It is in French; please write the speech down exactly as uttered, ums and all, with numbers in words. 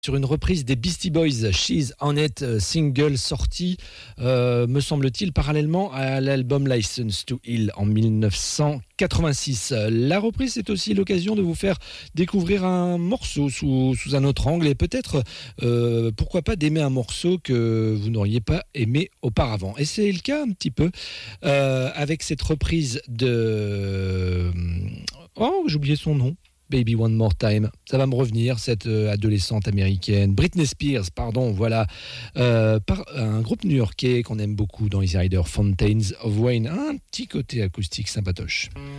Sur une reprise des Beastie Boys, She's On It, euh, single sorti, euh, me semble-t-il, parallèlement à l'album License to Ill en dix-neuf cent quatre-vingt-six. La reprise, c'est aussi l'occasion de vous faire découvrir un morceau sous, sous un autre angle et peut-être, euh, pourquoi pas, d'aimer un morceau que vous n'auriez pas aimé auparavant. Et c'est le cas un petit peu euh, avec cette reprise de... Oh, j'ai oublié son nom. Baby One More Time, ça va me revenir, cette euh, adolescente américaine, Britney Spears, pardon, voilà, euh, par un groupe new-yorkais qu'on aime beaucoup dans Easy Rider, Fountains of Wayne, un petit côté acoustique sympatoche.